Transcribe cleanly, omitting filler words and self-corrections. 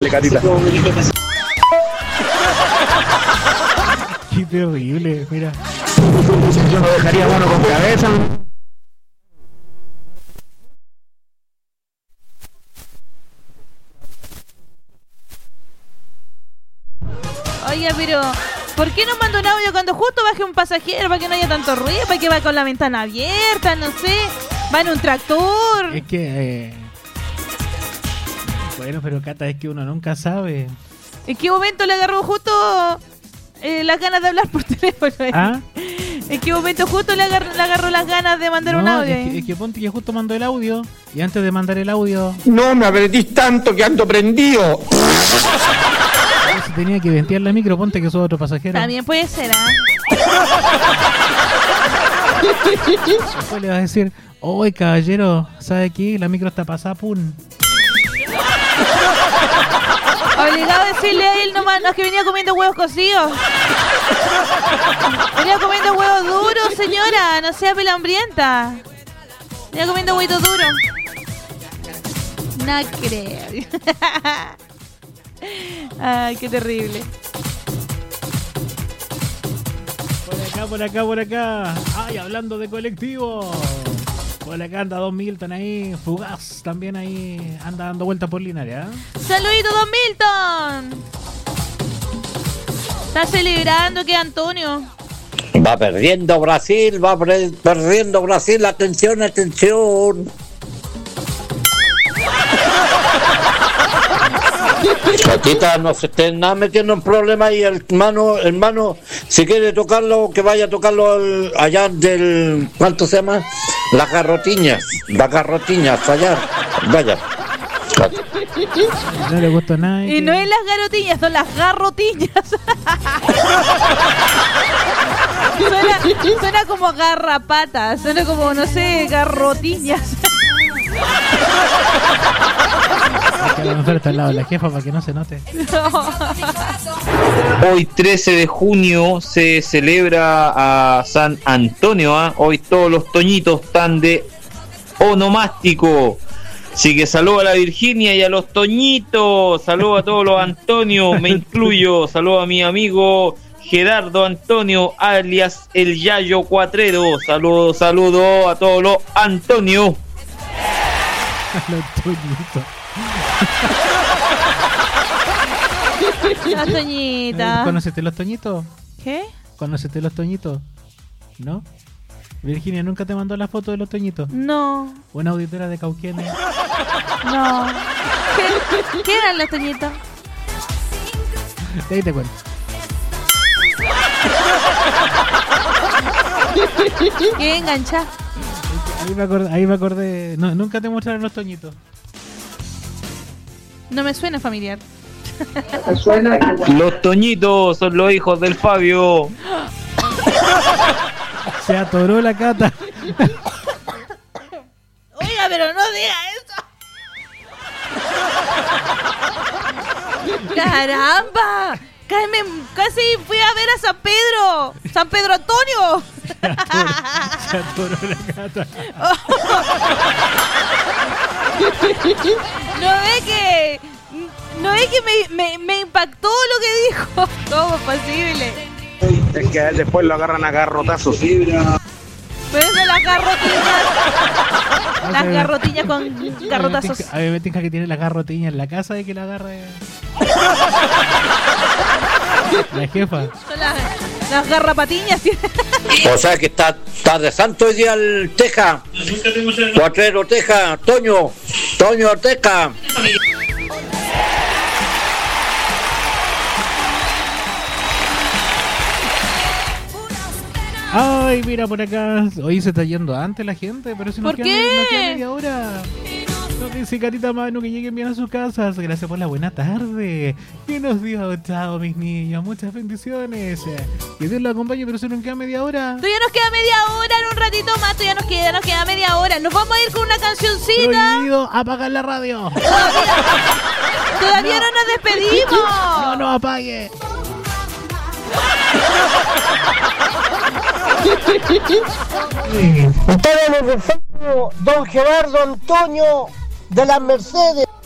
Grande, Carita. Qué terrible, mira. Yo no dejaría mano con cabeza. Oye, pero ¿por qué no manda un audio cuando justo baje un pasajero para que no haya tanto ruido? ¿Para que va con la ventana abierta? No sé. Va en un tractor. Es que... Bueno, pero Cata, es que uno nunca sabe. ¿En qué momento le agarró justo las ganas de hablar por teléfono? ¿Ah? ¿En qué momento justo le agarró las ganas de mandar un audio? Es que ponte que justo mandó el audio. Y antes de mandar el audio... No me apretís tanto que ando prendido. Si tenía que ventear la micro, ponte que sos otro pasajero. También puede ser, ¿ah? Después le vas a decir, oye, caballero, ¿sabe qué? La micro está pasada, pum. Obligado a decirle a él nomás, no, es que venía comiendo huevos cocidos. Venía comiendo huevos duros, señora, no sea pelambrienta. Venía comiendo huevitos duros. No creo. Ay, qué terrible. Por acá. Ay, hablando de colectivo. Por acá anda Don Milton ahí. Fugaz también ahí. Anda dando vueltas por Linares, ¿eh? ¡Saludito, Don Milton! Está celebrando que Antonio. Va perdiendo Brasil, perdiendo Brasil. Atención, atención. Chatita, no se estén nada metiendo en problemas y hermano, si quiere tocarlo, que vaya a tocarlo allá del, ¿cuánto se llama? Las garrotiñas allá, vaya. No le gustó nada. Y no es las garotiñas, son las garrotiñas. Suena como garrapatas, suena como, no sé, garrotiñas. A lo mejor está al lado de la jefa para que no se note. Hoy 13 de junio se celebra a San Antonio, ¿eh? Hoy todos los toñitos están de onomástico. Así que saludo a la Virginia y a los toñitos. Saludo a todos los Antonio, me incluyo. Saludo a mi amigo Gerardo Antonio, alias el Yayo Cuatrero. Saludo a todos los Antonio. Los toñitos. La Toñita. ¿Conociste los toñitos? ¿Qué? ¿Conociste los toñitos? ¿No? Virginia nunca te mandó la foto de los toñitos. No. Una auditora de Cauquenes. No. ¿Qué eran los Toñitos? De ahí te cuento. ¿Qué engancha? Ahí me acordé. No, nunca te mostraron los toñitos. No me suena familiar. Los toñitos son los hijos del Fabio. Se atoró la Cata. Oiga, pero no diga eso. ¡Caramba! Casi fui a ver a San Pedro. ¡San Pedro Antonio! Se atoró la Cata. ¿No ve que me impactó lo que dijo? ¿Cómo es posible? Es que a él después lo agarran a garrotazos. Pero eso las garrotillas. Las garrotillas con garrotazos. A mí me tinca que tiene la garrotiña en la casa de que la agarre. La jefa. Son las garrapatiñas. O sea que está de santo hoy día el Teja. Cuatrero Teja, Toño Teja. Ay, mira por acá. Hoy se está yendo antes la gente, pero si nos ¿Por queda qué? media hora. Nos dice Carita Manu que lleguen bien a sus casas. Gracias por la buena tarde. Buenos días, chao mis niños. Muchas bendiciones. Que Dios los acompañe, pero si nos queda media hora. Todavía nos queda media hora, en un ratito más. Todavía nos queda media hora. Nos vamos a ir con una cancioncita. Prohibido apagar la radio. Todavía no nos despedimos. No apague. Ustedes les refiero, don Gerardo Antonio de las Mercedes.